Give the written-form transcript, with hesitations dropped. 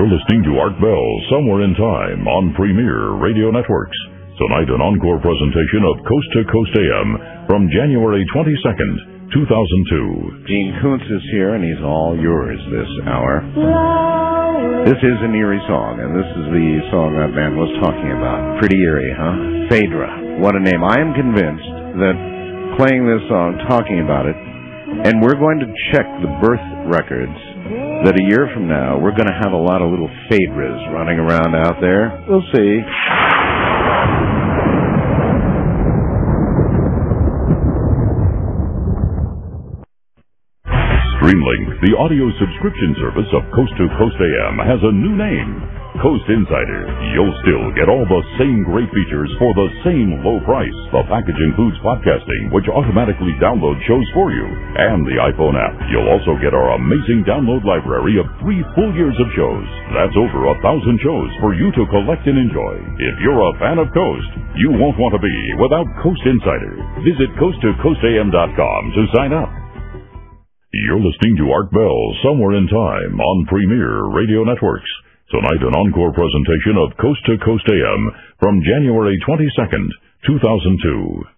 You're listening to Art Bell, Somewhere in Time, on Premier Radio Networks. Tonight, an encore presentation of Coast to Coast AM from January 22nd, 2002. Gene Kuntz is here, and he's all yours this hour. This is an eerie song, and this is the song that man was talking about. Pretty eerie, huh? Phaedra. What a name. I am convinced that playing this song, talking about it, and we're going to check the birth records, that a year from now, we're going to have a lot of little Phaedras running around out there. We'll see. Streamlink, the audio subscription service of Coast to Coast AM, has a new name, Coast Insider. You'll still get all the same great features for the same low price. The package includes podcasting, which automatically downloads shows for you, and the iPhone app. You'll also get our amazing download library of 3 full years of shows. That's over 1,000 shows for you to collect and enjoy. If you're a fan of Coast, you won't want to be without Coast Insider. Visit coasttocoastam.com to sign up. You're listening to Art Bell, Somewhere in Time, on Premier Radio Networks. Tonight, an encore presentation of Coast to Coast AM from January 22nd, 2002.